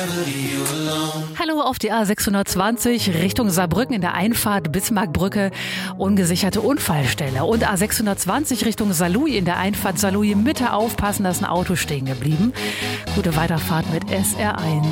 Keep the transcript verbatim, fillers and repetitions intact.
Hallo auf die A sechshundertzwanzig Richtung Saarbrücken in der Einfahrt Bismarckbrücke, ungesicherte Unfallstelle. Und A sechshundertzwanzig Richtung Saarlouis in der Einfahrt Saarlouis Mitte aufpassen, da ist ein Auto stehen geblieben. Gute Weiterfahrt mit S R eins.